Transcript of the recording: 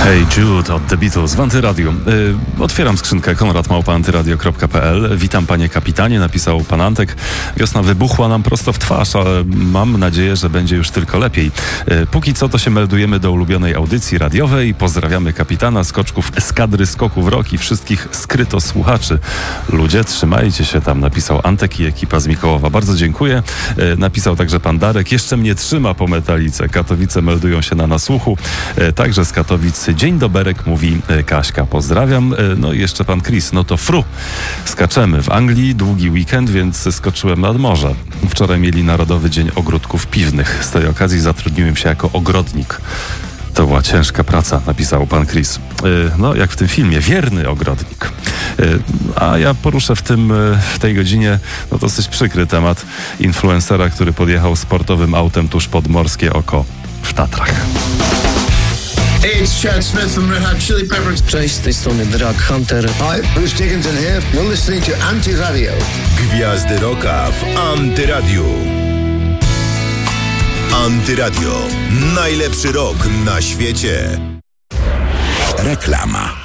Hey Jude od The Beatles w Antyradiu. Otwieram skrzynkę konrad@antyradio.pl. Witam panie kapitanie, napisał pan Antek. Wiosna wybuchła nam prosto w twarz, ale mam nadzieję, że będzie już tylko lepiej. Póki co to się meldujemy do ulubionej audycji radiowej. Pozdrawiamy kapitana, skoczków eskadry Skoków Rock i wszystkich skryto słuchaczy. Ludzie, trzymajcie się tam, napisał Antek i ekipa z Mikołowa. Bardzo dziękuję. Napisał także pan Darek. Jeszcze mnie trzyma po metalice. Katowice meldują się na nasłuchu. Także z Katowic dzień doberek, mówi Kaśka. Pozdrawiam. No i jeszcze pan Chris. No to skaczemy. W Anglii długi weekend, więc skoczyłem nad morze. Wczoraj mieli Narodowy Dzień Ogródków Piwnych. Z tej okazji zatrudniłem się jako ogrodnik. To była ciężka praca, napisał pan Chris. No, jak w tym filmie, wierny ogrodnik. A ja poruszę w tej godzinie dosyć przykry temat influencera, który podjechał sportowym autem tuż pod Morskie Oko w Tatrach. It's Chad Smith from Red Hot Chili Peppers. Cześć, z tej strony Drag Hunter. Hi, Bruce Dickinson here. You're listening to Antyradio. Gwiazdy Rocka w Antyradiu. Antyradio. Najlepszy rock na świecie. Reklama.